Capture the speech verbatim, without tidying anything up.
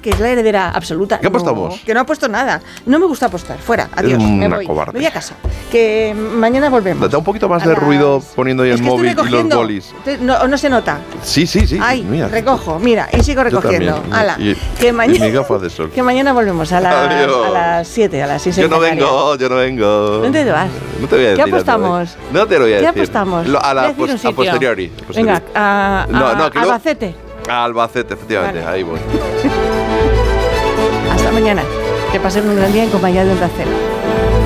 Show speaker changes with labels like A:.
A: que es la heredera absoluta.
B: ¿Qué apostamos?
A: No, que no apuesto nada. No me gusta apostar. Fuera, adiós.
B: Eres
A: Me
B: una
A: voy.
B: cobarde.
A: Me voy a casa. Que mañana volvemos.
B: Da un poquito más
A: A
B: de
A: las-
B: ruido poniendo ahí
A: Es
B: el
A: que estoy
B: móvil y los
A: recogiendo.
B: bolis.
A: Estoy- No, no se nota.
B: Sí, sí, sí.
A: Ay,
B: mira.
A: recojo, mira, y sigo
B: Yo
A: recogiendo.
B: también.
A: Ala,
B: Y-
A: que
B: y
A: mañana,
B: mis gafas de sol.
A: que mañana volvemos a las,
B: Adiós.
A: a las siete, a las seis.
B: Yo
A: en
B: no
A: Canarias.
B: vengo, yo no vengo.
A: ¿Dónde te vas?
B: No te voy a
A: ¿Qué
B: decir.
A: apostamos?
B: No te lo voy a
A: ¿Qué
B: decir.
A: apostamos?
B: Lo- a la
A: Voy a decir
B: pos-
A: un
B: a
A: sitio.
B: posteriori. posteriori.
A: Venga, a, a
B: No, no, que luego-
A: Albacete.
B: A Albacete, efectivamente.
A: Vale.
B: Ahí voy.
A: Hasta mañana. Que pasen un gran día en compañía de un Onda Cero.